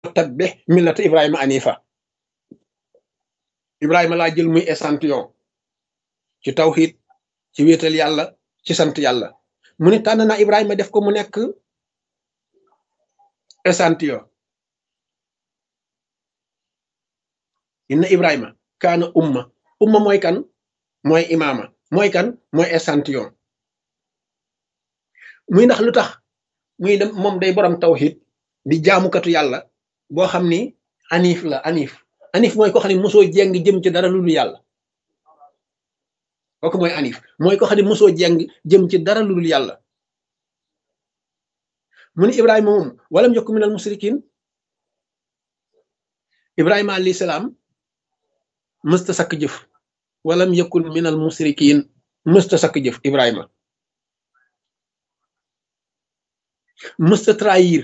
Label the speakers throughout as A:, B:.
A: tabbi millata Ibrahima anifa Ibrahima laa jël muy échantillon ci tawhid ci wéetal yàlla ci sant yàlla mu ne tànn naa Ibrahima def ko mu nekk échantillon inna Ibrahima kaana umma mooy kan mooy imaama mooy kan mooy échantillon muy ndax lu tax muy dem moom day borom tawhid di jaamukatu yàlla boo xam ni anif mooy ko xam ne mosoo jeng jëm ci dara lu dul yàlla kooku mooy anif mooy ko xam ne mosoo jeng jëm ci dara lu dul yàlla mu ni Ibrahima moom walam yakun minal musrikin Ibrahima alayhi salaam mësta sakk jëf walam yakun minal musrikin mësta sakk jëf Ibrahima mësta trahir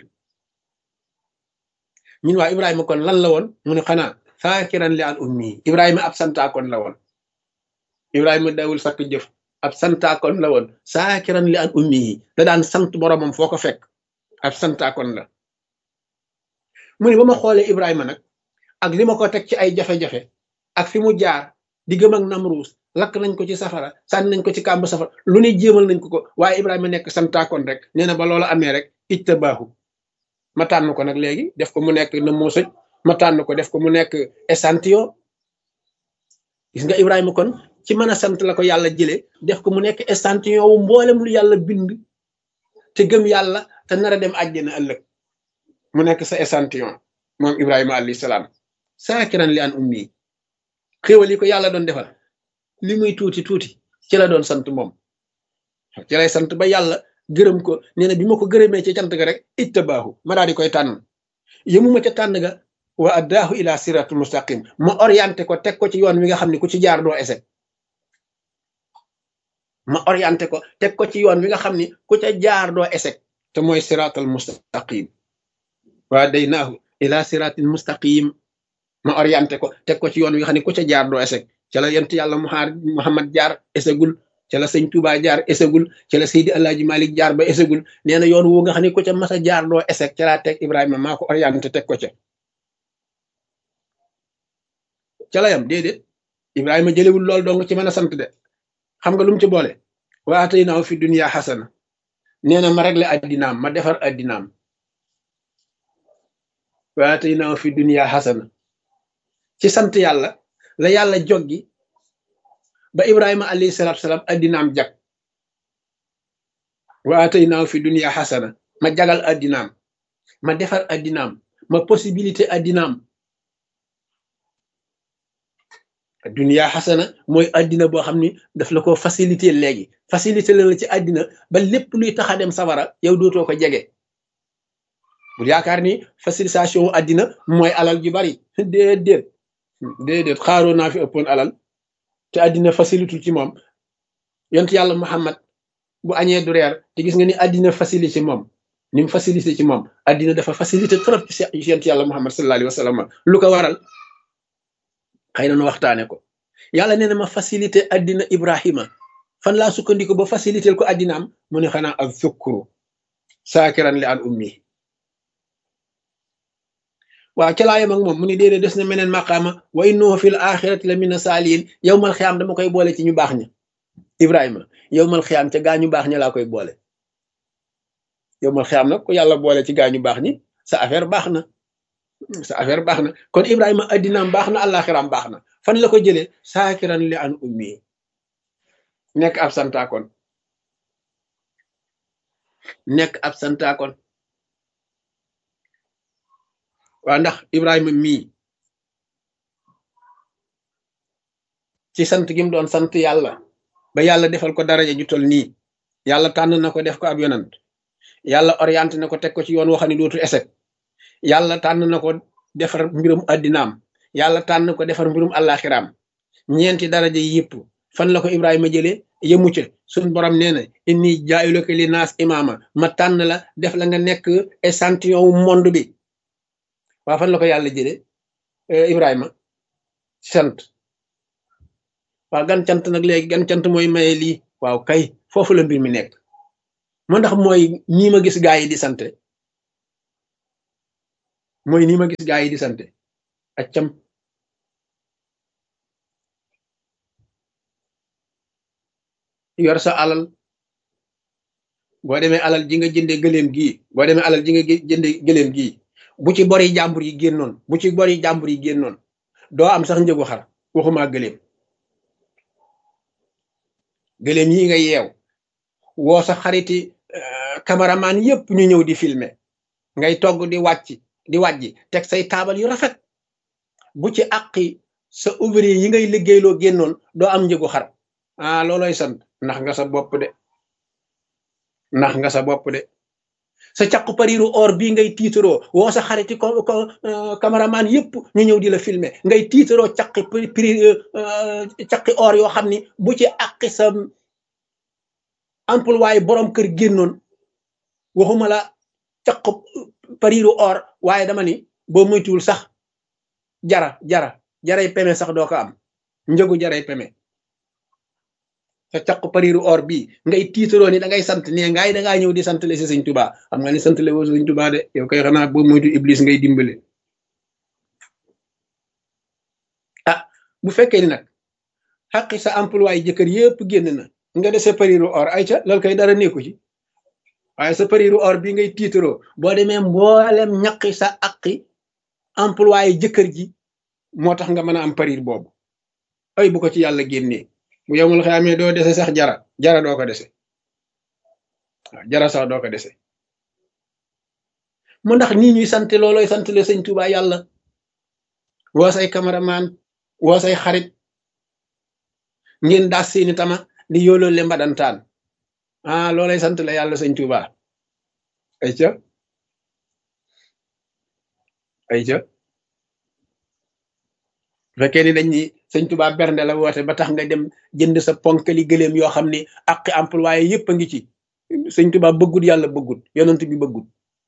A: ñun waa Ibrahima kon lan la woon mu ne xanaa saakiran li an ummi Ibrahima ab santaakoon la woon Ibrahima dawul sakk jëf ab santaakoon la woon saakiran li an ummi da daan sant boromam foo ko fekk ab santaakoon la mu ne ba ma xoolee Ibrahima nag ak li ma ko teg ci ay jafe-jafe ak fi mu jaar di gëm ak Namruus lakk nañ ko ci safara sànni nañ ko ci kàmb safara lu ne jéemal nañ ko waaye Ibrahima nekk santaakoon rek nee na ba loola amee rek ijtabaahu ma tànn ko nag léegi def ko mu nekk na moo sëj ma tànn ko def ko mu nekk échantillon gis nga Ibrahima kon ci mën a sant la ko yàlla jëlee def ko mu nekk échantillon wu mboolem lu yàlla bind te gëm yàlla te nar a dem àjjana ëllëg mu nekk sa échantillon moom Ibrahima alayhi salaam saakiran li an ummi xéwal yi ko yàlla doon defal li muy tuuti ci la doon sant moom ci lay sant ba yàlla gërëm ko nee na bi ma ko gërëmee ci cant ga rek ittabaahu ma daal di koy tànn yëmuma ca tànn ga wa addaahu ila siratul mustaqim ma orienté ko teg ko ci yoon wi nga xam ne ku ci jaar doo échec ma orienté ko teg ko ci yoon wi nga xam ne ku ca jaar doo échec te mooy siratul mustaqim wa daynaahu ila siratil mustaqim ma orienté ko teg ko ci yoon wi nga xam ne ku ca jaar doo échec ca la yent yàlla Muhammad jaar échecgul ca la sëñ Touba jaar échecgul ca la Seydi Alaaji Malik jaar ba échecgul nee na yoon wu nga xam ne ku ca mas a jaar doo échec ca laa teg Ibrahima maa ko orienté teg ko ca la yam déedéet Ibrahima jëlewul lool dong ci mën a sant de xam nga lu mu ci boole wa ataynaahu fi dunya xasana nee na ma réglé addinaam ma defar addinaam wa ataynaahu fi dunya xasana ci sant yàlla la yàlla joggi ba Ibrahima alayhi salaatu salaam addinaam jag wa ataynaahu fi dunya xasana ma jagal addinaam ma defar addinaam ma possibilité addinaam dunya xasana mooy addina boo xam ni daf la ko facilité léegi facilité la ci addina ba lépp luy tax a dem safara yow dootoo ko jege bu yaakaar ni facilitation addina mooy alal ju bari déedéet xaaroo naa fi ëppoon alal te addina facilité ci moom yont yàlla Muhammad bu añee du reer te gis nga ni addina facilité ci moom ni mu facilité ci moom addina dafa facilité trop ci yont yàlla Muhammad sallallahu alayhi wa sallam lu ko waral xëy na nu waxtaane ko yàlla nee na ma facilité addina Ibrahima fan laa sukkandiku ba facilité ko addinaam mu ne xanaa ak sukuru saakiran li an ummi waaw ca laa yem ak moom mu ni déedéet des na meneen maqaama wa innahu fil axirati la mina saalihin yow mal xiyaam dama koy boole ci ñu baax ña Ibrahima yow mal xiyaam ca gaa ñu baax ña laa koy boole yow mal xiyaam nag ku yàlla boole ci gaa ñu baax ñi sa affaire baax na kon Ibrahima addinaam baax na àllaaxiraam baax na fan la ko jëlee saakiran li an ummi nekk ab santaakoon waa ndax Ibrahima mii ci sant gi mu doon sant yàlla ba yàlla defal ko daraja ju tol nii yàlla tànn na ko def ko ab yonant yàlla orienté na ko teg ko ci yoon woo xam ne dootu échec yàlla tànn na ko defar mbirum addinaam yàlla tànn ko defar mbirum àllaaxiraam ñeenti daraja yëpp fan la ko Ibrahima jëlee yëmu ca suñ borom nee na inni jaa'iluka li naas imaama ma tànn la def la nga nekk échantillon wu monde bi waa fan la ko yàlla jëlee Ibrahima sant waaw gan cant nag léegi gan cant mooy maye lii waaw kay foofu la mbir mi nekk moo ndax mooy ñii ma gis gaa yi di sante mooy nii ma gis gaa yi di sante accam. yor sa alal boo demee alal ji nga jënde gëléem gii boo demee alal ji nga jënde gëléem gii bu ci bori jàmbur yi génnoon doo am sax njëgu xar waxuma gëléem yi nga yeew woo sa xariti cameraman yépp ñu ñëw di filmer ngay togg di wàjji teg say taabal yu rafet bu ci àqi sa ouvrier yi ngay liggéeyloo génnoon doo am njëgu xar looloy sant ndax nga sa bopp de sa caqu pariru or bii ngay tiitaroo woo sa xariti cameraman yépp ñu ñëw di la filmer ngay tiitaroo caqi or yoo xam ni bu ci àqi sa employé waaye borom kër génnoon waxuma la caqu pariru or waaye dama ni boo moytuwul sax jaray peme sax doo ko am njëgu jaray peme sa caqu pariru or bii ngay tiitaroo ni da ngay sant ne ngaay da ngaa ñëw di sant le si sëñ Tuubaa xam nga ni sant le woo sëñ Tuubaa de yow kay xanaa boo moytu iblis ngay dimbale. Bu fekkee ni nag xaqi sa employé jëkkër yépp génn na nga dese pariru or ay ca loolu koy dara nekku ci waaye sa pariru or bii ngay tiitaroo boo demee mboolem ñaqi sa aqi employé jëkkër ji moo tax nga mën a am parir boobu ay bu ko ci yàlla génnee bu yowmul xiyaamee doo dese sax jara doo ko dese waaw jara sax doo ko dese mu ndax nii ñuy sant looloy sant le sëñ Tuubaa yàlla woo say cameraman woo say xarit ngeen daas seeni tama di yooloo le mbadantaan loolay sant la yàlla sëñ Tuubaa ay ca fekkee ni dañ ni sëñ Tuubaa bernde la woote ba tax nga dem jënd sa ponkali gëléem yoo xam ni aqi employé yépp a ngi ci sëñ Tuubaa bëggut yàlla bëggut yonent bi bëggut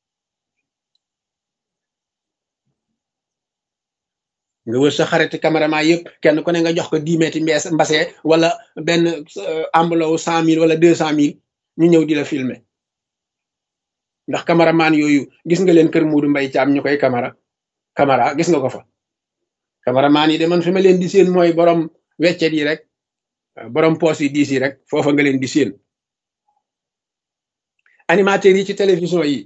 A: nga wër sa xariti cameraman yëpp kenn ku ne nga jox ko 10 mètres mbase wala benn enveloppe 100 000 wala 200 000 ñu ñëw di la filmer ndax cameraman yooyu gis nga leen kër Muudu Mbay Caam ñu koy camara gis nga ko fa cameraman yi de man fi ma leen di seen mooy borom weccet yi rek borom poos yi diis yi rek foofa nga leen di seen animateurs yi ci télévision yi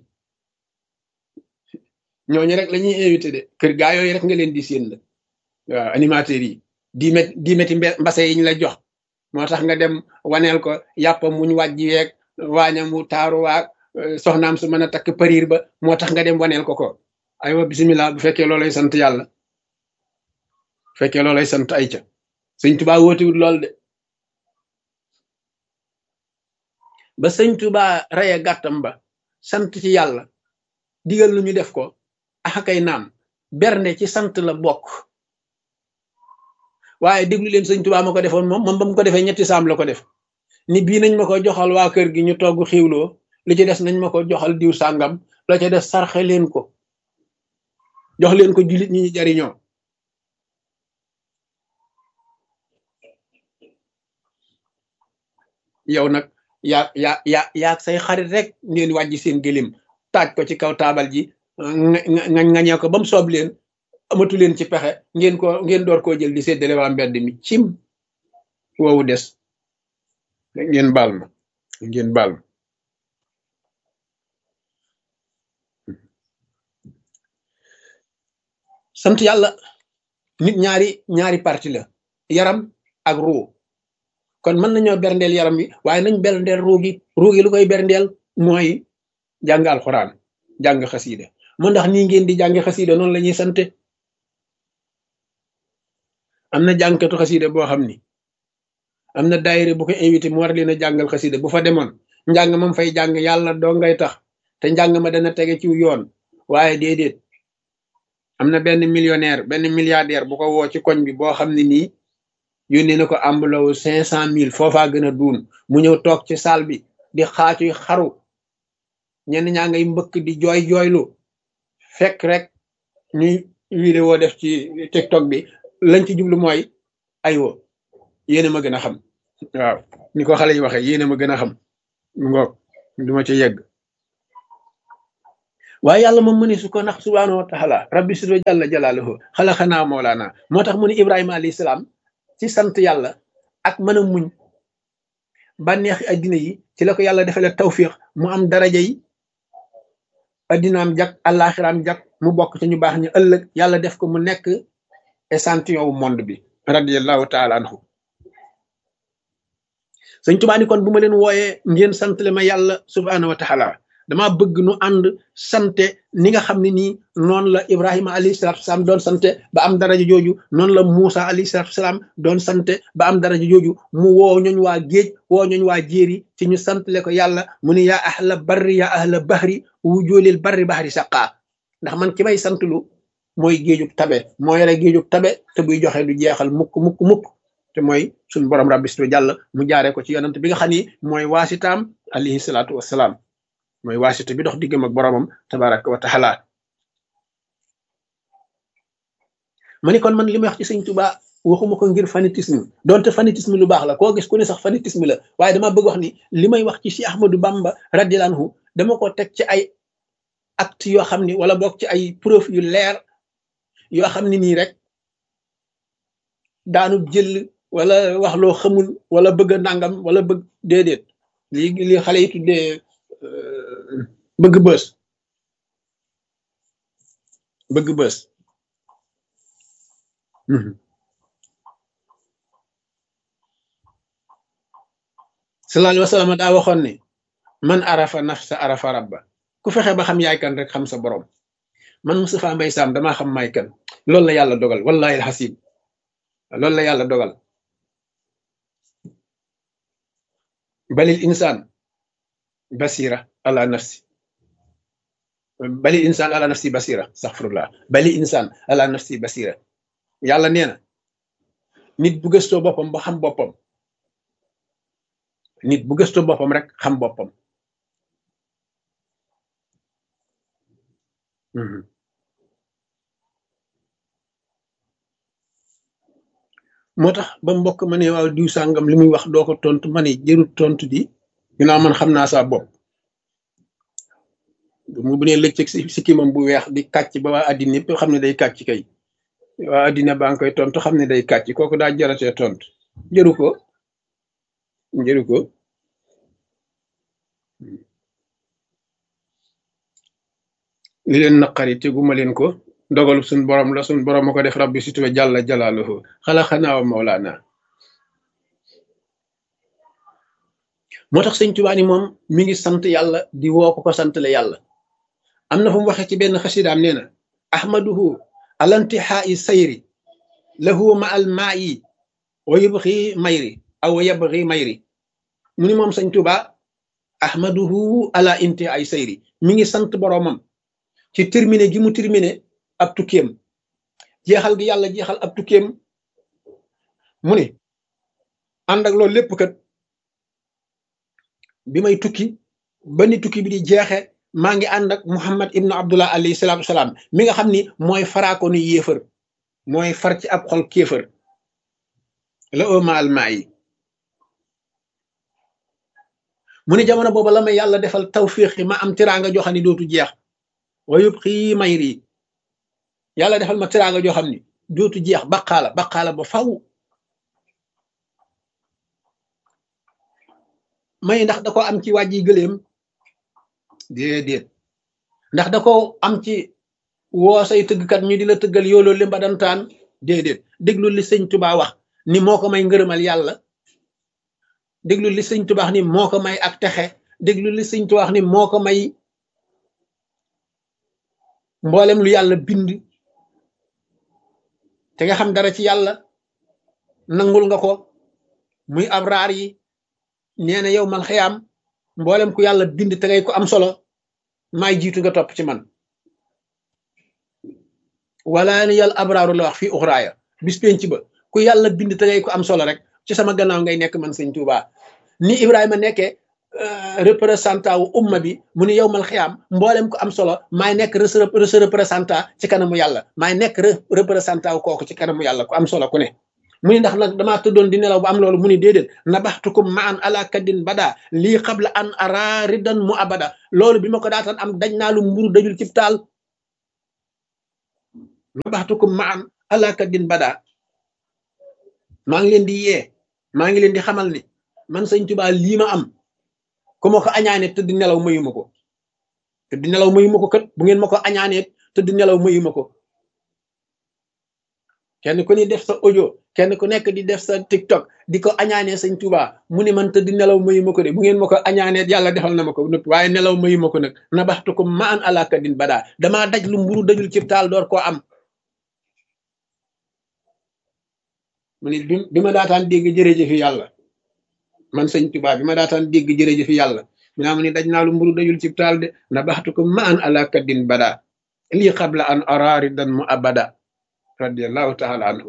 A: ñooñu rek la ñuy invité de kër gaa yooyu rek nga leen di seen la waaw animateurs yi 10 mètres mbase yi ñu la jox moo tax nga dem waneel ko yàppam muñ wàjji weeg waañam mu taaru waag soxnaam su mën a takk pariir ba moo tax nga dem waneel ko aywa bisimilah bu fekkee loolay sant yàlla bu fekkee loolay sant ay ca sëñ Tuubaa wóotiwut lool de ba sëñ Tuubaa reye gàttam ba sant ci yàlla digal lu ñu def ko axakay naam bernde ci sant la bokk waaye déglu leen sëñ Tuubaa ma ko defoon moom ba mu ko defee ñetti saam la ko def ni bii nañ ma ko joxal waa kër gi ñu togg xiwloo li ci des nañ ma ko joxal diw sàngam la ca des sarxe leen ko jox leen ko jullit ñi ñu jariñoo yow nag yaa say xarit rek ngeen wàjji seen gëlim taaj ko ci kaw taabal ji ngañee ko ba mu soob leen amatu leen ci pexe ngeen door koo jël di séddale waa mbedd mi cim woowu des ngeen baal ma sant yàlla nit ñaari parti la yaram ak ruu kon mën nañoo berndeel yaram wi waaye nañ berndeel ruu gi lu koy berndeel mooy jàng alxuraan jàng xasiida mu ndax nii ngeen di jàng xasiida noonu la ñuy sante am na jàngkatu xasiida boo xam ni am na daayira bu ko invité mu war leen a jàngal xasiida bu fa demoon njàng mam fay jàng yàlla doo ngay tax te njàng ma dana tege ci yoon waaye déedéet am na benn millionnaire benn milliardaire bu ko woo ci koñ bi boo xam ne nii yónnee na ko ambulawu 500 000 foofaa gën a duun mu ñëw toog ci salle bi di xaacuy xaru ñenn ñaa ngay mbëkk di jooylu fekk rek ñuy vidéo def ci TikTok bi lañ ci jublu mooy aywa yéena ma gën a xam waaw ni ko xale yi waxee yéena ma gën a xam ngoog duma ci yegg waaye yàlla moom mu ne su ko nax subhanahu wa taala rabbi sido jalla jalaaluhu xalaxanaa moolaana moo tax mu ne ibrahima alayhi salaam ci sant yàlla ak mën a muñ bànneexi addina yi ci la ko yàlla defale tawfiq mu am daraja yi addinaam jag àllaaxiraam jag mu bokk ci ñu baax ñu ëllëg yàlla def ko mu nekk échantillon wu monde bi radiallahu taala anhu sëñ Tuubaa ni kon bu ma leen wooyee ngeen santale ma yàlla subhanahu wa taala dama bëgg nu ànd sante ni nga xam ne nii noonu la ibrahima alayhi salatu wasalaam doon sante ba am daraja jooju noonu la Muusa alayhi salatu wasalaam doon sante ba am daraja jooju mu woo ñooñ waa géej woo ñooñ waa jéeri ci ñu santale ko yàlla mu ne yaa ahla barri yaa ahla bahri wujoolil barri bahri saqaa ndax man ki may santlu mooy géejug tabe moo yore géejug tabe te buy joxe du jeexal mukk mukk mukk te mooy suñu borom rabbi situ jàll mu jaaree ko ci yonent bi nga xam ni mooy waasitaam alayhi salatu wasalaam mooy waasita bi dox diggam ak boromam tabaraka wa taala ma ni kon man li may wax ci sëñ Tuubaa waxuma ko ngir fanatisme donte fanatisme lu baax la koo gis ku ne sax fanatisme la waaye dama bëgg wax ni li may wax ci Cheikh Ahmadou Bamba radiyallahu anhu dama ko teg ci ay acte yoo xam ni wala boog ci ay preuve yu leer yoo xam ne nii rek daanu jël wala wax loo xamul wala bëgg a nangam wala bëgg déedéet li xale yi tuddee bëgg bës sallallahu alayhi wa sallam daa waxoon ni man arafa nafsa arafa rabba ku fexe ba xam yaay kan rek xam sa borom man Moustapha Mbaye Sam damaa xam maay kan loolu la yàlla dogal wallahi alxasim loolu la yàlla dogal balil insaan basira ala nafsi balil insaan ala nafsi basira astaghfirullah balil insaan ala nafsi basira yàlla nee na nit bu gëstoo boppam ba xam boppam nit bu gëstoo boppam rek xam boppam moo tax ba mbokk ma ne waaw diw sàngam li muy wax doo ko tontu ma ne jërut tontu di ginnaaw man xam naa saa bopp mu bu ne lëccëg sikkimam bu weex di kàcc ba waa addina yëpp xam ne day kàcc kay waa addina baa ngi koy tontu xam ne day kàcc kooku daa jaratee tontu jëru ko li leen naqari teguma leen ko dogalu suñ borom la suñ borom ma ko def rabbi situwa jàlla jalaaluhu xalaxanaa wa mawlaana moo tax sëñ Tuubaa ni moom mi ngi sant yàlla di woo ko santale yàlla am na fu mu waxee ci benn xasidaam nee na ahmaduhu alantihaa'i sayri lahu ma al maa'i wa yabxi mayri aw yabxi mayri mu ni moom sëñ Tuubaa ahmaduhu ala intihaa'i sayri mi ngi sant boromam ci terminé gi mu terminé ab tukkeem jeexal gi yàlla jeexal ab tukkeem mu ne ànd ak loolu lépp kat bi may tukki ba ni tukki bi di jeexe maa ngi ànd ak Muhammad ibnu Abdullah alayhi salaatu wasalaam mi nga xam ni mooy faraako ni yéefër mooy far ci ab xol kéefër la oma almaa yi mu ne jamono booba la may yàlla defal tawfiq ma am tiraanga joo xam ni dootu jeex wayub xii mayri yàlla defal ma tiraanga joo xam ni dootu jeex baqaala ba faw may ndax da ko am ci wàjji gëléem déedéet ndax da ko am ci woo say tëggkat ñu di la tëggal yooloo li mbadantaan déedéet déglu li sëñ Tuubaa wax ni moo ko may ngërëmal yàlla déglu li sëñ Tuubaa ni moo ko may ak texe déglu li sëñ Tuubaa ni moo ko may mboolem lu yàlla bind te nga xam dara ci yàlla nangul nga ko muy abraar yi nee na yow mal xiyaam mboolem ku yàlla bind te ngay ko am solo maay jiitu nga topp ci man wala ni yàlla abraaru la wax fii uxraaya bis penc ba ku yàlla bind te ngay ko am solo rek ci sama gannaaw ngay nekk man sëñ Tuubaa ni Ibrahima nekkee représentant wu umma bi mu ni yow mal xiyaam mboolem ko am solo maay nekk représentant ci kanamu yàlla maay nekk représentant wu kooku ci kanamu yàlla ku am solo ku ne mu ni ndax nag damaa tëddoon di nelaw ba am loolu mu ni déedéet nabaxtukum maan ala kaddin bada lii qabla an ara ridan mu abada loolu bi ma ko daataan am daj naa lu mburu dajul cib taal nabaxtukum maan ala kaddin bada maa ngi leen di yee maa ngi leen di xamal ni man sëñ Tuubaa lii ma am ku ma ko añaane tëdd nelaw mayuma ko tëdd nelaw mayuma ko kat bu ngeen ma ko añaanee tëdd nelaw mayuma ko kenn ku ni def sa audio kenn ku nekk di def sa TikTok di ko añaanee sëñ Tuubaa mu ni man tëdd nelaw mayuma ko de bu ngeen ma ko añaanee yàlla defal na ma ko nëpp waaye nelaw mayuma ko nag nabaxtukum ma an ala kadin badaa damaa daj lu mburu dajul ci taal door koo am mu ni bi ma daataan dégg jërëjëfi yàlla man sëñ Tuubaa bi ma daataan dégg jërëjëfi yàlla mi naa mu ni daj naa lu mburu dajul ci taal de nabaxtukum ma an ala kadin badaa lii qabla an araari dan mu abada radiyallahu taala anhu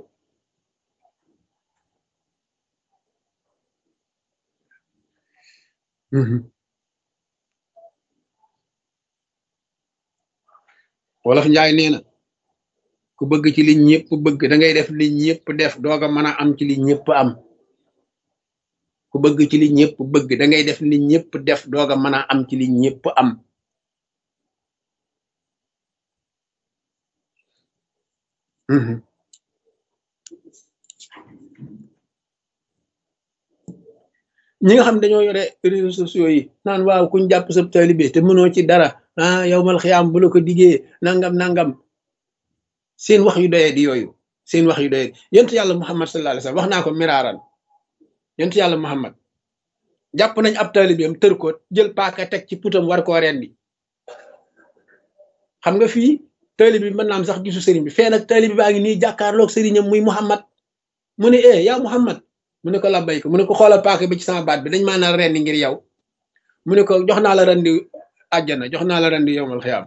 A: wolof njaay nee na ku bëgg ci li ñëpp bëgg da ngay def li ñëpp def dooga mën a am ci li ñëpp am ku bëgg ci li ñëpp bëgg da ngay def li ñëpp def dooga mën a am ci li ñëpp am ñi nga xam dañoo yore réseaux sociaux yi naan waaw kuñ jàpp sab taalibe te mënoo ci dara yow mal xiyaam bu la ko diggee nangam seen wax yu doyee di yooyu seen wax yu doyee yonent yàlla Muhammad sallallahu alayhi wasallam wax naa ko miraaran yonent yàlla Muhammad jàpp nañ ab taalibeem tër ko jël paaka teg ci putam war koo rendi xam nga fii taalibe bi mën naa am sax gisu sëriñ bi fee nag taalibe baa ngi nii jàkkaarloog sëriñam muy Muhammad mu ne yaa Muhammad mu ne ko labbayka mu ne ko xoolal paaka bi ci sama baat bi dañ maa naa rendi ngir yow mu ne ko jox naa la rendi àjjana jox naa la rendi yowmal xiyaam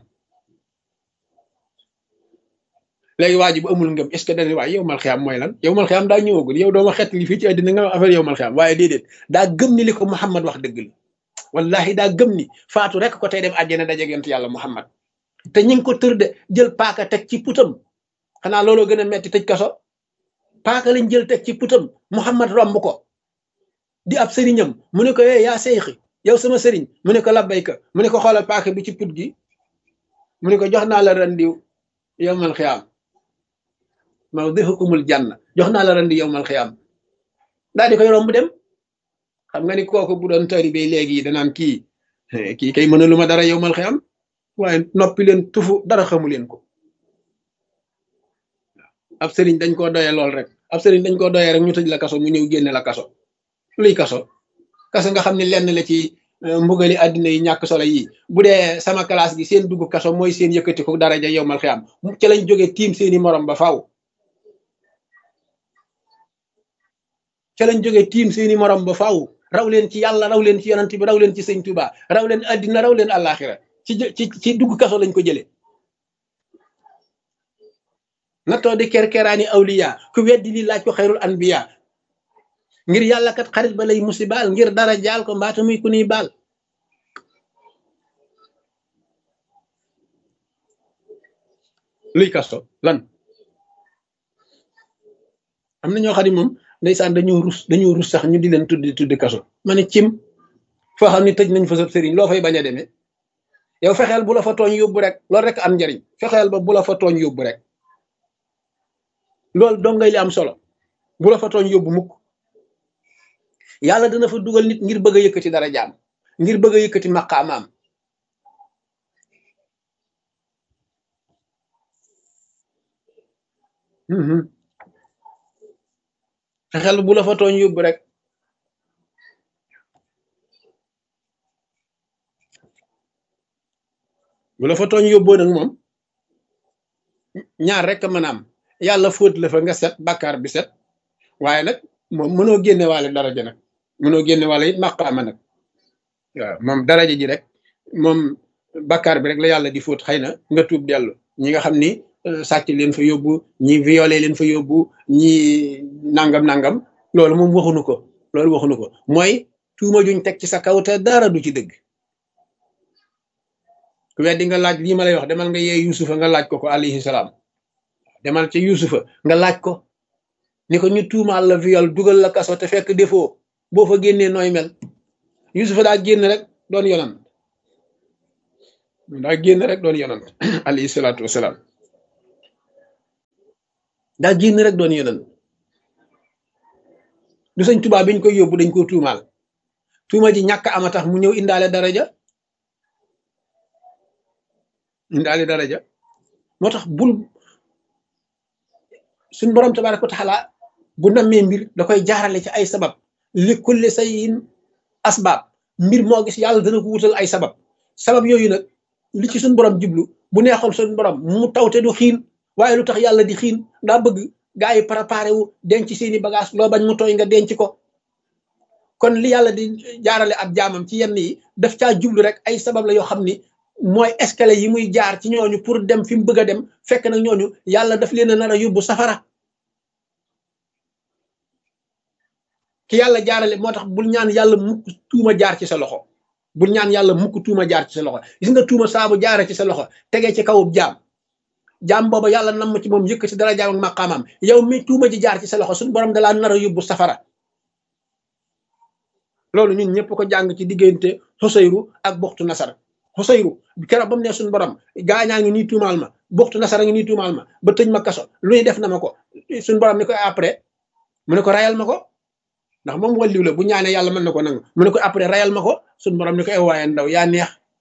A: léegi waa ji bu amul ngëm est ce que dañuy waaye yowmal xiyaam mooy lan yowmal xiyaam daa ñëwagul yow dooma xett li fii ci àddina nga affaire yowmal xiyaam waaye déedéet daa gëm ni li ko Muhammad wax dëgg la wallahi daa gëm ni faatu rek ko tey dem àjjana dajeeg yonent yàlla Muhammad te ñi ngi ko tër de jël paaka teg ci putam xanaa looloo gën a metti tëj kaso paaka lañ jël teg ci putam Muhammad romb ko di ab sëriñam mu ne ko yaa seyxi yow sama sëriñ mu ne ko labbayka mu ne ko xoolal paaka bi ci put gi mu ne ko jox naa la rendiw yowmal xiyaam mawdihukumul janna jox naa la rendi yowmal xiyaam daal di koy romb dem xam nga ni kooku bu doon taalibe léegi danaan kii kay mëna lu ma dara yowmal xiyaam waaye noppi leen tufu dara xamu leen ko ab sëriñ dañ koo doyee lool rek ab sëriñ dañ koo doyee rek ñu tëj la kaso mu ñëw génne la kaso luy kaso nga xam ne lenn la ci mbugali àddina yi ñàkk solo yi bu dee sama classe gi seen dugg kaso mooy seen yëkkati ko daraja yowmal xiyaam ci lañ jógee tiim seeni morom ba faaw ca lañ jógee tiim seeni morom ba faaw raw leen ci yàlla raw leen ci yonent bi raw leen ci sëñ Tuuba raw leen àddina raw leen àllaaxira ci dugg kaso lañ ko jëlee nattoo di kerkeraani awliya ku weddi li laaj ko xayrul anbiya ngir yàlla kat xarit ba lay musibaal ngir dara jaal ko mbaata muy ku nuy baal luy kaso lan am na ñoo xam ne moom ndeysaan dañoo rus sax ñu di leen tuddi kaso ma ne cim foo xam ne tëj nañ fa sab sëriñ loo fay bañ a demee yow fexeel bu la fa tooñ yóbbu rek loolu rek am njariñ fexeel ba bu la fa tooñ yóbbu rek loolu dong ngay li am solo bu la fa tooñ yóbbu mukk yàlla dana fa dugal nit ngir bëgg a yëkkati dara jaam ngir bëgg a yëkkati maqaamaam fexeel bu la fa tooñ yóbbu rek bu la fa tooñ yóbboo nag moom ñaar rek a mën a am yàlla fóot la fa nga set bàkkaar bi set waaye nag moom mënoo génne waale daraja nag mënoo génne waale it maqaama nag waaw moom daraja ji rek moom bàkkaar bi rek la yàlla di fóot xëy na nga tuub dellu ñi nga xam ni sàcc leen fa yóbbu ñi violé leen fa yóbbu ñi nangam loolu moom waxuñu ko mooy tuuma juñ teg ci sa kaw te dara du ci dëgg ku weddi nga laaj lii ma lay wax demal nga yee Yuusufa nga laaj ko alayhi salaam demal ca Yuusufa nga laaj ko ni ko ñu tuumaal la viol dugal la kaso te fekk defoo boo fa génnee nooy mel Yusufa daa génn rek doon yonant alayhi salaatu wasalaam daa génn rek doon yonant du sëñ Tuubaa biñ koy yóbbu dañ koo tuumaal tuuma ji ñàkk ama tax mu ñëw indaale daraja moo tax suñ borom tabaaraka wa taala bu nammee mbir da koy jaarale ci ay sabab li kulli sayin asbaab mbir moo gis yàlla dana ko wutal ay sabab yooyu nag li ci suñ borom jublu bu neexoon suñ borom mu tawte du xiin waaye lu tax yàlla di xiin daa bëgg gaa yi préparé wu denc seeni bagage loo bañ mu tooy nga denc ko kon li yàlla di jaarale ab jaamam ci yenn yi daf caa jublu rek ay sabab la yoo xam ni mooy escalier yi muy jaar ci ñooñu pour dem fi mu bëgg a dem fekk nag ñooñu yàlla daf leen a nar a yóbbu safara ki yàlla jaarale moo tax bul ñaan yàlla mukk tuuma jaar ci sa loxo bul ñaan yàlla mukk tuuma jaar ci sa loxo gis nga tuuma saabu jaare ci sa loxo tegee ci kawub jaam booba yàlla nam ci moom yëkk ci dara jaam ak maqaamam yow mi tuuma ji jaar ci sa loxo suñu borom dalaa nar a yóbbu safara loolu ñun ñëpp ko jàng ci diggante Xusayru ak Buxtu Nasar Xusayru keroog ba mu ne suñu borom gaañaa ngi nii tuumaal ma Buxtu Nasar a ngi nii tuumaal ma ba tëj ma kaso lu ñu def na ma ko suñu borom ni ko après mu ne ko rayal ma ko ndax moom wàlliw la bu ñaanee yàlla mën na ko nangu mu ne ko après rayal ma ko suñu borom ni ko waaye ndaw yaa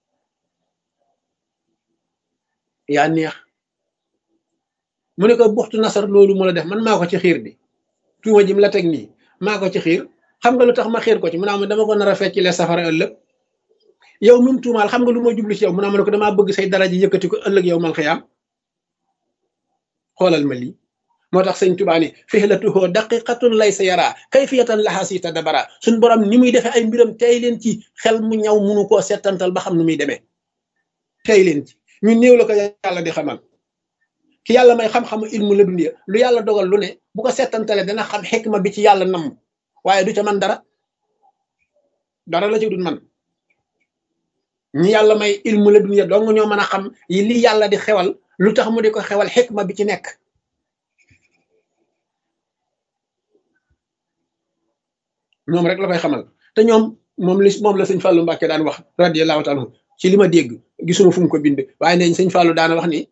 A: neex mu ne ko Buxtu Nasar loolu mu la def man maa ko ci xiir bi tuuma ji mu la teg nii maa ko ci xiir xam nga lu tax ma xiir ko ci mu naa ma dama ko nar a fecc le safara ëllëg yow mi mu tuumaal xam nga lu ma jublu ci yow mu naa ma ne ko damaa bëgg say dara ji yëkkati ko ëllëg yow mal xiyaam xoolal ma lii moo tax sëñ Tuubaa ni fihlatuhu daqiqatun laysa yara kayfiyatan laha si tadabara suñ borom ni muy defee ay mbiram tey leen ci xel mu ñaw munu koo settantal ba xam nu muy demee tey leen ci ñu néew la ko yàlla di xamal ki yàlla may xam-xamu ilmu la dunya lu yàlla dogal lu ne bu ko settantale dana xam xikma bi ci yàlla namm waaye du ca man dara la ci dul man ñi yàlla may ilmu la dunya dong ñoo mën a xam yi li yàlla di xewal lu tax mu di ko xewal xikma bi ci nekk ñoom rek la koy xamal te moom la sëñ Fallou Mbacke daan wax radiyallahu taala ci li ma dégg gisuma fu mu ko bind waaye neñ sëñ Fallou daana wax ni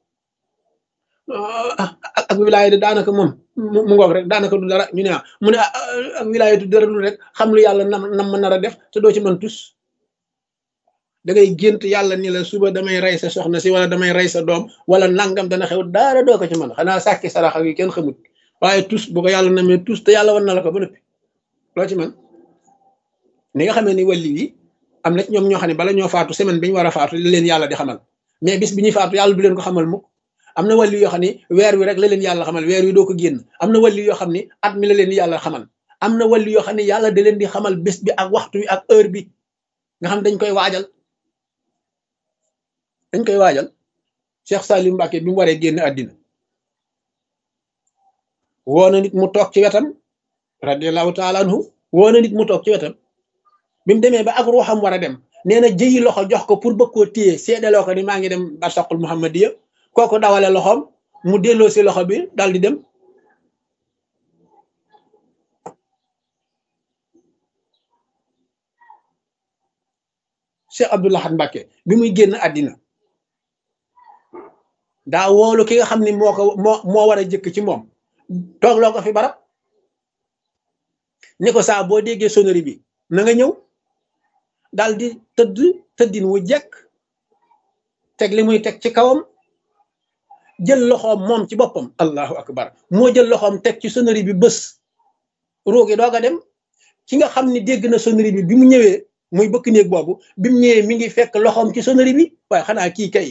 A: ak wilaaya de daanaka moom mu ngoog rek daanaka du dara ñu ne mu ne ak wilaaya du dara lu rek xam lu yàlla nam ma nar a def te doo ci mën tus da ngay gént yàlla ni la suba damay rey sa soxna si wala damay rey sa doom wala nangam dana xew daara doo ko ci mën xanaa sàkki saraxa yi kenn xamut waaye tus bu ko yàlla namee tus te yàlla wan na la ko ba noppi loo ci man ni nga xamee ni wàlli yi am na ci ñoom ñoo xam ne bala ñoo faatu semaine bi ñu war a faatu li leen yàlla di xamal mais bis bi ñuy faatu yàlla du leen ko xamal mukk am na wàlli yoo xam ne weer wi rek la leen yàlla xamal weer wi doo ko génn am na wàlli yoo xam ne at mi la leen yàlla xamal am na wàlli yoo xam ne yàlla da leen di xamal bés bi ak waxtu wi ak heure bi nga xam dañ koy waajal Cheikh Salim Mbacke bi mu waree génn àddina woo na nit mu toog ci wetam radiyallahu taala anhu woo na nit mu toog ci wetam bi mu demee ba ak ruuxam war a dem nee na jëyi loxo jox ko pour bëgg koo téye seedaloo ko ni maa ngi dem barsaqul muhammadiya kooku dawale loxoom mu delloo si loxo bi daal di dem Cheikh Abdou Lahad Mbacke bi muy génn àddina daa woolu ki nga xam ni moo war a jëkk ci moom toog loo ko fi barab ni ko saa boo déggee sonnerie bi na nga ñëw daal di tëddin wu jekk teg li muy teg ci kawam jël loxoom moom ci boppam allahu akbar moo jël loxoom teg ci sonnerie bi bés roogi doog a dem ki nga xam ni dégg na sonnerie bi bi mu ñëwee muy bëkk néeg boobu bi mu ñëwee mi ngi fekk loxoom ci sonnerie bi waaye xanaa kii kay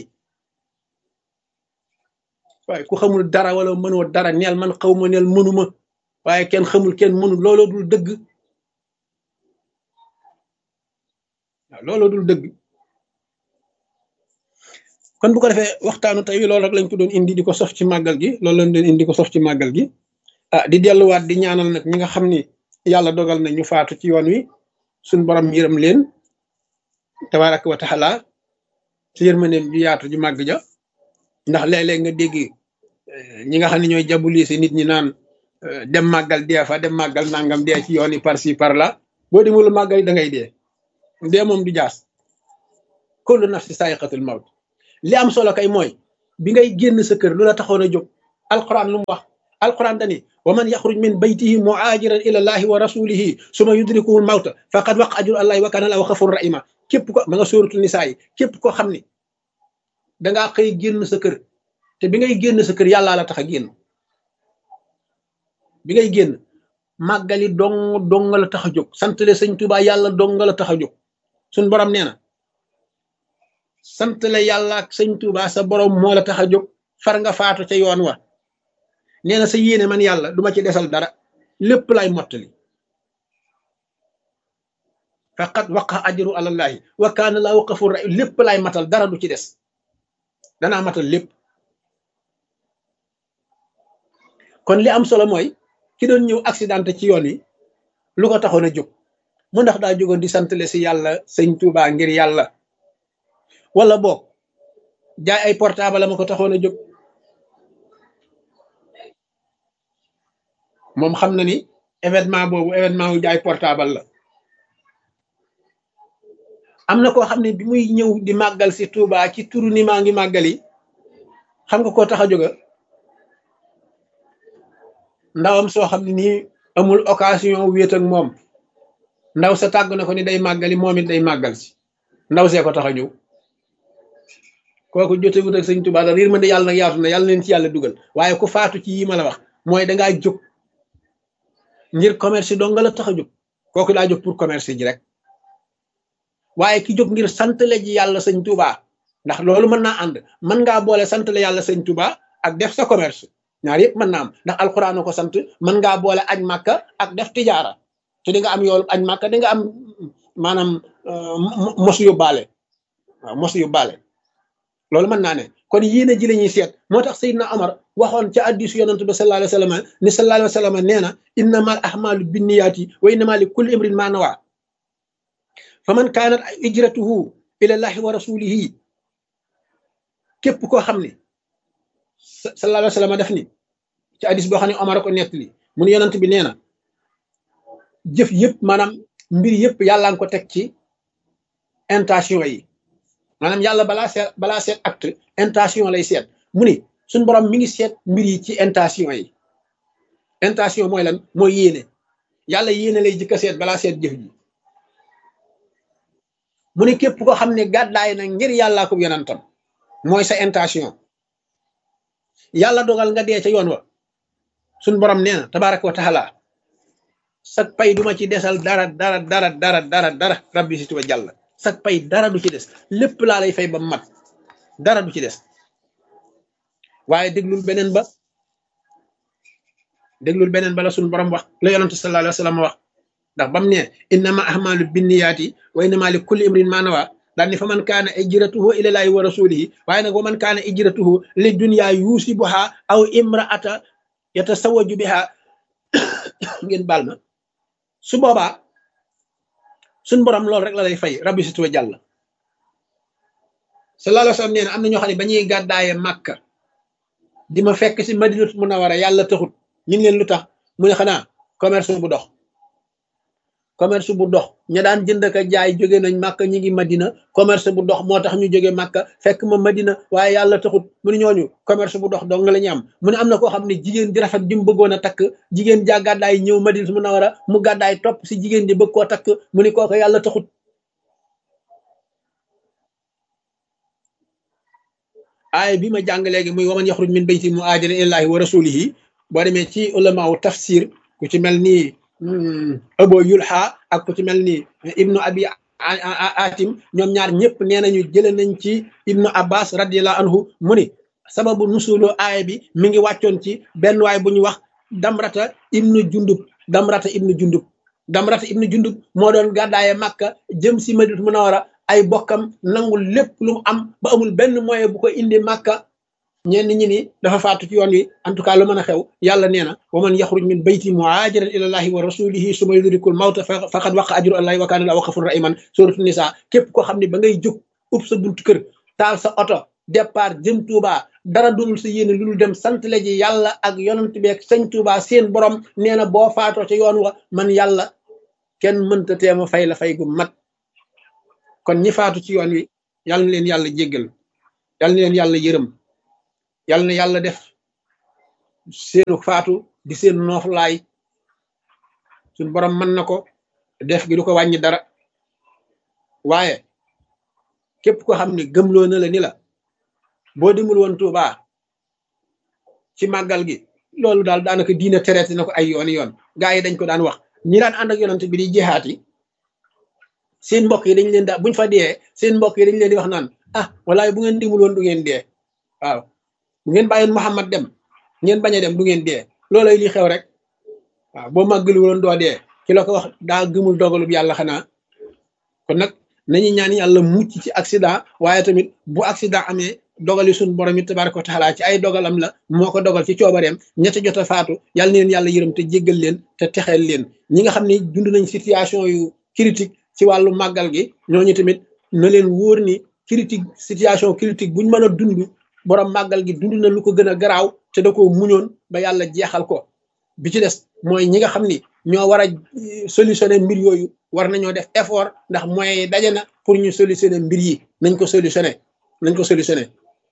A: waaye ku xamul dara wala mënoo dara neel man xaw ma neel mënuma waaye kenn xamul kenn mënul looloo dul dëgg waaw looloo dul dëgg kon bu ko defee waxtaanu tey loolu rek lañ ko doon indi di ko sof ci màggal gi loolu lañ doon indi ko sof ci màggal gi di delluwaat di ñaanal nag ñi nga xam ni yàlla dogal na ñu faatu ci yoon wi suñ borom yërëm leen tabaraka wa taala ci yërmandeem ju yaatu ju màgg ja ndax léeg-léeg nga dégg ñi nga xam ne ñooy jabuli si nit ñi naan dem màggal dee fa dem màggal nangam dee ci yoon yi par ci par là boo demul màggal da ngay dee moom du jaas kullu nafsi saa'iqatul mawt li am solo kay mooy bi ngay génn sa kër lu la taxoon a jóg alquran lu mu wax alquran dani wa man yaxruj min baytihi muhaajiran ila llahi wa rasulihi suma yudrikuhu mawta faqad waqa ajru allahi wa kana lahu ghafurur rahima képp ko ma nga sóoratul nisaa yi képp koo xam ni dangaa xëy génn sa kër te bi ngay génn sa kër yàllaa la tax a génn bi ngay génn màggali dong la tax a jóg santale sëñ Tuubaa yàlla dong la tax a jóg suñ borom nee na santale yàlla ak sëñ Tuubaa sa borom moo la tax a jóg far nga faatu ca yoon wa nee na sa yéene man yàlla duma ci desal dara lépp lay mottali faqat waqa ajru alallahi wa kaana lahu ghafur rahim lépp lay matal dara du ci des danaa matal lépp kon li am solo mooy ki doon ñëw accidenté ci yoon yi lu ko taxoon a jóg mu ndax daa jógoon di santale si yàlla sëñ Tuubaa ngir yàlla wala boog jaay ay portable la ma ko taxoon a jóg moom xam na ni événement boobu événement wu jaay portable la am na koo xam ne bi muy ñëw di màggal si Tuubaa ci turu ni maa ngi màggali xam nga koo tax a jóga ndawam soo xam ne nii amul occasion wéet ak moom ndaw sa tàgg na ko ni day màggali moom it day màggal si ndaw see ko tax a ñëw kooku jote wut ak sëñ Tuubaa daal yërmande yàlla nag yaatu na yàlla leen ci yàlla dugal waaye ku faatu ci yi ma la wax mooy dangaa jóg ngir commerce dong nga la tax a jóg kooku daa jóg pour commerce ji rek waaye ki jóg ngir santale ji yàlla sëñ Tuubaa ndax loolu mën naa ànd mën ngaa boole santale yàlla sëñ Tuubaa ak def sa commerce ñaar yëpp mën naa am ndax alxuraan ko sant mën ngaa boole aj màkka ak def tijaara te di nga am yoolu aj màkka di nga am maanaam mos yóbbaale waaw mos yóbbaale loolu mën naa ne kon yéene ji la ñuy seet moo tax Seydina Omar waxoon ca hadiisu yonent bi sallallahu alayhi wa sallam ni sallallahu alayhi wa sallam nee na innamal a'maalu binniyaati wa innamaa li kulli imrin maa nawaa fa man kaanat hijratuhu ilallahi wa rasulihi képp koo xam ne sallallahu alayhi wa sallam def ni ci hadiis boo xam ne Omar ko nettali mu ne yonent bi nee na jëf yëpp maanaam mbir yëpp yàlla nga ko teg ci intention yi maanaam yàlla balaa seet acte intention lay seet mu ni suñ borom mi ngi seet mbir yi ci intention yi intention mooy lan mooy yéene yàlla yéene lay jëkk a seet balaa seet jëf ji mu ni képp ko xam ne gàddaay na ngir yàllaa ko yonentam mooy sa intention yàlla dogal nga dee ca yoon wa suñ borom nee na tabaaraka wa taala sag pay duma ci desal dara rabbi si tuba jàll sag pay dara du ci des lépp laa lay fay ba mat dara du ci des waaye déglul beneen ba la suñu borom wax la yonent sallallahu alayhi wa sallam wax ndax bam ne innama ahmalu binniyaati wa innama li kulli imrin ma nawa daal ni fa man kaana ijratuhu ilallahi wa rasulihi waaye nag wa man kaana ijratuhu li dunya yusibuha aw imraata yatasawaju biha ngeen baal ma su boobaa suñ borom loolu rek la lay fay rabbi si tuwa jàll sallallahu alayhi wa sallam nee na am na ñoo xam ne ba ñuy gàddaaye màkka di ma fekk si madinatu munawara yàlla taxut ñu ngi leen lu tax mu ne xanaa commerce bu dox ña daan jënd ak jaay jóge nañ màkka ñi ngi madina commerce bu dox moo tax ñu jóge màkka fekk ma madina waaye yàlla taxut mu ne ñooñu commerce bu dox dong nga la ñu am mu ne am na koo xam ne jigéen di rafet ji mu bëggoon a takk jigéen jaa gàddaay ñëw madina mu nawara mu gàddaay topp si jigéen ji bëgg koo takk mu ne kooku yàlla taxut aaya bi ma jàng léegi muy waman yaxruj min bayti muhaajiran ilallaahi wa rasulihi boo demee ci ulama wu tafsir ku ci mel ni Abu Yulha ak ku ci mel ni ibnu abi atim ñoom ñaar ñëpp nee nañu jële nañ ci ibnu abbas radiallahu anhu mu ni sababu nusulu aaya bi mi ngi wàccoon ci benn waay bu ñu wax damrata ibnu jundub moo doon gàddaaye màkka jëm si madinatu munawara ay bokkam nangul lépp lu mu am ba amul benn moyen bu ko indi màkka ñenn ñi ni dafa faatu ci yoon wi en tout cas lu mën a xew yàlla nee na wa man yaxruj min bayti muhaajiran ilallahi wa rasulihi summa yudrikul mawta faqad waqa ajru allahi wa kaana lahu ghafurur rahiman suratu nisa képp koo xam ne ba ngay jóg ub sa buntu kër taal sa oto départ jëm Touba dara dul sa yéene lu dul dem sant la ji yàlla ak yonent bi ak sëñ Touba seen borom nee na boo faatoo ca yoon wa man yàlla kenn mënta teema fay la fay gu mat. kon ñi faatu ci yoon wi yàlla na leen yàlla jéggal yàlla na leen yàlla yërëm yàlla na yàlla def seenu faatu di seen nooflaay suñ borom mën na ko def gi du ko wàññi dara. waaye képp ko xam ne gëmloo na la ni la boo demul woon Touba ci màggal gi loolu daal daanaka diina traité na ko ay yoon gaa yi dañ ko daan wax ñi daan ànd ak yonent bi di jihaat yi seen mbokk yi dañ leen daa buñ fa dee seen mbokk yi dañ leen di wax naan ah walaay bu ngeen dimul woon du ngeen dee waaw bu ngeen bàyyoon Muhammad dem ngeen bañ a dem du ngeen dee loolay li xew rek waaw boo màggali woon doo dee ki la ko wax daa gëmul dogalub yàlla xanaa. kon nag nañu ñaan yàlla mucc ci accident waaye tamit bu accident amee dogali suñ borom it tabaraka wa taala ci ay dogalam la moo ko dogal ci coobareem ñetti jot a faatu yàlla na leen yàlla yërëm te jéggal leen te texeel leen ñi nga xam ne dund nañ situation yu critique ci wàllu màggal gi ñooñu tamit na leen wóor ni situation critique buñ mën a dund borom màggal gi dund na lu ko gën a garaaw te da ko muñoon ba yàlla jeexal ko. bi ci des mooy ñi nga xam ni ñoo war a solutionner mbir yooyu war nañoo def effort ndax moyens yi daje na pour ñu solutionner mbir yi nañ ko solutionner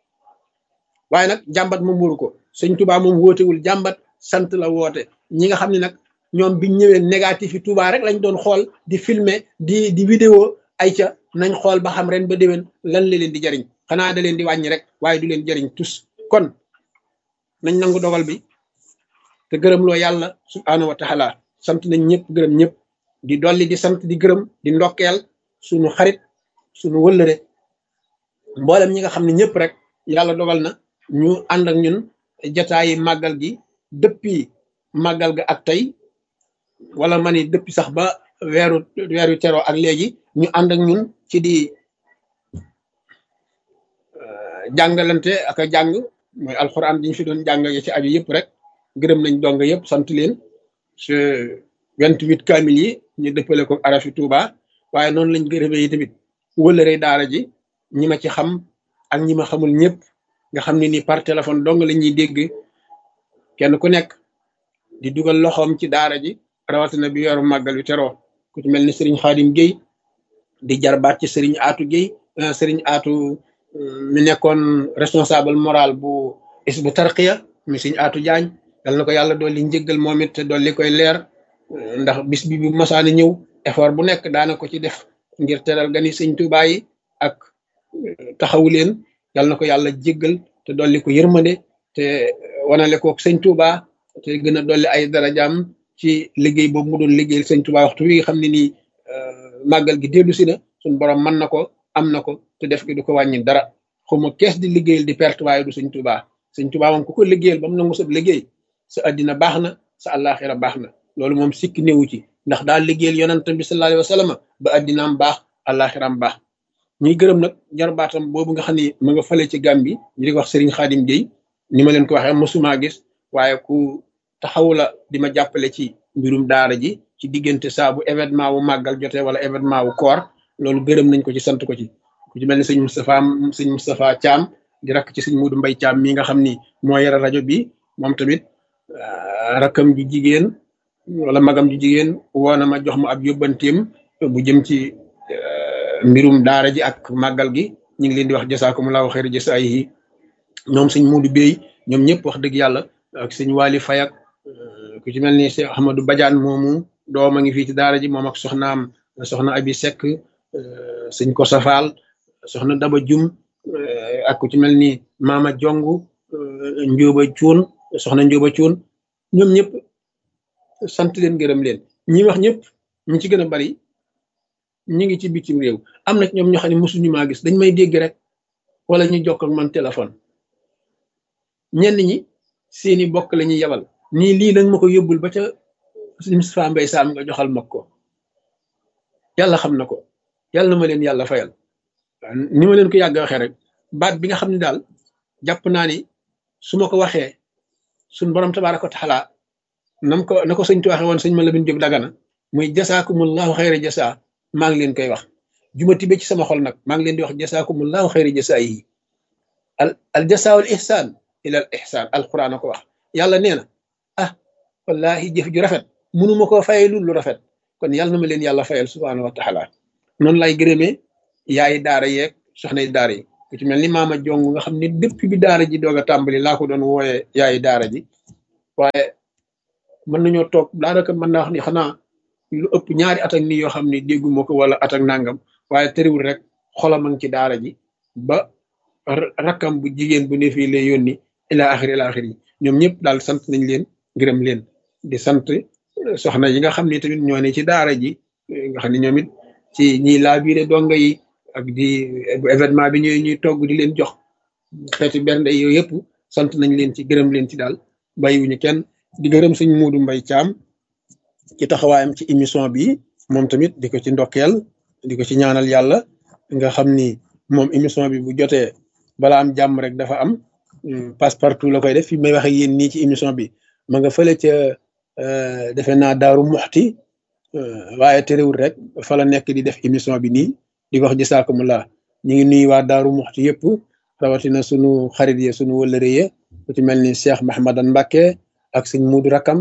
A: waaye nag jàmbat moom wóoru ko sëñ Touba moom wootewul jàmbat sant la woote. ñi nga xam ne nag ñoom biñ ñëwee négatif yi Touba rek lañ doon xool di filmer di vidéo ay ca nañ xool ba xam ren ba déwén lan la leen di jariñ xanaa da leen di wàññi rek waaye du leen jariñ tus. kon nañ nangu dogal bi te gërëm loo yàlla subhaanahu wa taala sant nañ ñëpp gërëm ñëpp di dolli di sant di gërëm di ndokkeel suñu xarit suñu wëllëre mboolem ñi nga xam ne ñëpp rek yàlla dogal na ñu ànd ak ñun jataayi màggal gi depuis màggal ga ak tey wala ma ni depuis sax ba weeru teroo ak léegi ñu ànd ak ñun ci di jàngalante ak a jàng mooy alxuraan di ñu fi doon jàng ci aju yëpp rek gërëm nañ dong yëpp sant leen ci 28 kaamil yi ñu dëppale ko arafi Touba waaye noonu lañ gërëmee yi tamit wëlëree daara ji ñi ma ci xam ak ñi ma xamul ñëpp nga xam ne ni par téléphone dong la ñuy dégg kenn ku nekk di dugal loxoom ci daara ji rawatina bi weeru màggal wi teroo ku ci mel ni Serigne Khadim Gueye di jarbaat ci Serigne Atou Gueye Serigne Atou mi nekkoon responsable moral bu Hizbu Tarqiya mi Serigne Atou Diagne yal na ko yàlla dolli njëggal moom it te dolli koy leer ndax bis bi bu masaana ñëw effort bu nekk daana ko ci def ngir teral gani sëñ Touba yi ak taxawu leen yal na ko yàlla jéggal te dolli ko yërmande te wanale ko sëñ Touba te gën a dolli ay darajaam ci liggéey boobu mu doon liggéeyal sëñ Touba waxtu wi nga xam ne nii màggal gi dellu si na suñ borom mën na ko am na ko te def gi du ko wàññi dara xawma kees di liggéeyal di perte waaye du sëñ Touba sëñ Touba moom ku ko liggéeyal ba mu nangu sa liggéey sa addina baax na sa àllaaxira baax na loolu moom sikki néewu ci ndax daal liggéeyal yonentam bi sallallahu alayhi wa sallam ba addinaam baax àllaaxiraam baax. ñuy gërëm nag jarbaatam boobu nga xam ne ma nga fale ci Gàmbi ñu di wax Serigne Khadim Gueye ni ma leen ko waxee mosuma gis waaye ku taxawu la di ma jàppale ci mbirum daara ji ci diggante saa bu événement wu màggal jotee wala événement wu koor loolu gërëm nañ ko ci sant ko ci ku ci mel ni sëñ Moustapha Thiam di rakk ci sëñ Modou Mbaye Thiam mi nga xam ni moo yore rajo bi moom tamit rakkam ju jigéen wala magam ju jigéen woona ma jox ma ab yóbbanteem bu jëm ci mbirum daara ji ak màggal gi ñu ngi leen di wax jasaakumullahu xayra jasaayihi ñoom sëñ Modou Bey ñoom ñëpp wax dëgg yàlla ak sëñ Wali Fayak ku ci mel ni Cheikh Ahmadou Badiane moomu doom a ngi fii ci daara ji moom ak soxna Abi Seck sëñ Kosa Fall soxna Daba Jum ak ku ci mel ni Mama Jongu Njóoba Cuun soxna Njóoba Cuun ñoom ñëpp sant leen gërëm leen ñi wax ñëpp ñi ci gën a bari ñi ngi ci bitim réew am na ñoom ñoo xam ne mosuñu maa gis dañ may dégg rek wala ñu jokk ak man téléphone ñenn ñi seeni bokk la ñuy yebal nii lii nag ma ko yóbbul ba ca suñu Moustapha Mbaye Sam nga joxal ma ko yàlla xam na ko yàlla na ma leen yàlla fayal ni ma leen ko yàgg waxee rek baat bi nga xam ne daal jàpp naa ni su ma ko waxee suñ borom tabaaraka wa taala na ko sëñ tu waxee woon sëñ ma Lamin Jóob Dagana muy jasaakumullahu xayra jasaa maa ngi leen koy wax juma tibe ci sama xol nag maa ngi leen di wax jasaakumullahu xayra jasaa yi al jasaawul ihsaan ilal ihsaan alquran a ko wax yàlla nee na ah wallahi jëf ju rafet mënuma koo fayee lu rafet kon yàlla na ma leen yàlla fayal subhaanahu wa taala noonu lay gërëmee yaayi daara yeeg soxnay daara yi ku ci mel ni maama jong nga xam ne depuis bi daara ji doog a tàmbali laa ko doon wooyee yaayi daara ji waaye mën nañoo toog daanaka mën naa wax ni xanaa lu ëpp ñaari at ak nii yoo xam ne dégguma ko wala at ak nangam waaye tëriwul rek xolam a ngi ci daara ji ba rakkam bu jigéen bu ne fii lay yónni ila axiri ñoom ñëpp daal sant nañ leen gërëm leen di sant soxna yi nga xam ne tamit ñoo ne ci daara ji nga xam ne ñoom it ci ñiy laabiire donga yi ak di bu événement bi ñuy togg di leen jox xeeti bernde yooyu yëpp sant nañ leen ci gërëm leen ci daal bàyyiwuñu kenn di gërëm sëñ Muudu Mbay Caam ci taxawaayam ci émission bi moom tamit di ko ci ndokkeel di ko ci ñaanal yàlla nga xam ni moom émission bi bu jotee balaa am jàmm rek dafa am passe partout la koy def fi may wax ak yéen nii ci émission bi ma nga fële ca defe naa Daaru Muxti waaye terewul rek fa la nekk di def émission bi nii di wax jazaakumullah ñu ngi nuyu waa Daaru Muxti yëpp rawatina sunu xarit yi sunu wëllëre yi ku ci mel ni Cheikh Mahamadan Mbacke ak sëñ Muudu Rakam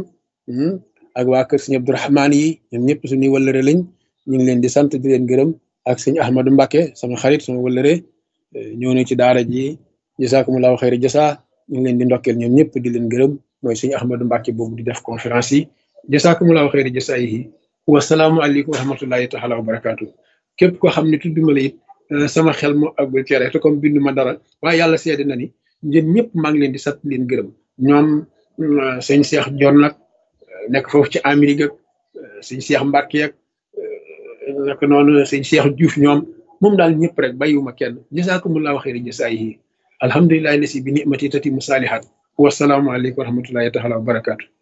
A: ak waa kër sëñ Abdourahmaan yi ñoom ñëpp suñuy wëllëre lañ ñu ngi leen di sant di leen gërëm ak sëñ Ahmadou Mbacke sama xarit sama wëllëre ñoo ne ci daara ji jazaakumullahu xayra jasa ñu ngi leen di ndokkeel ñoom ñëpp di leen gërëm mooy sëñ Ahmadou Mbacke boobu di def conférence yi jazaakumullahu xayra jasa yi wasalaamu aleykum wa rahmatullahi taala wa barakaatu képp koo xam ne tudduma la it sama xel moo àggul ci rek te comme bindu ma dara waaye yàlla seede na ni yéen ñëpp maa ngi leen di sant leen gërëm ñoom sëñ Cheikh Dior nag nekk foofu ci Amérique ak sëñ Cheikh Mbacke ak nekk noonu sëñ Cheikh Diouf ñoom moom daal ñëpp rek bàyyiwuma kenn jazaakumullahu xayra jasaayihi alhamdulillahi lasi bi ni'mati tatimu saalihaat wasalaamu aleykum wa rahmatullahi taala wa barakaatu